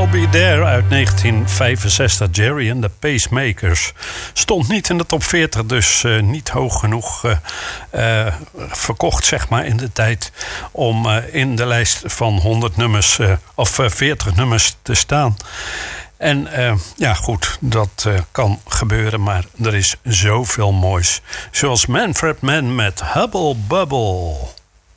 Be There uit 1965, Jerry and the Pacemakers. Stond niet in de top 40, dus niet hoog genoeg verkocht, zeg maar, in de tijd om in de lijst van 100 nummers of 40 nummers te staan. En ja, goed, dat kan gebeuren, maar er is zoveel moois. Zoals Manfred Mann met Hubble Bubble.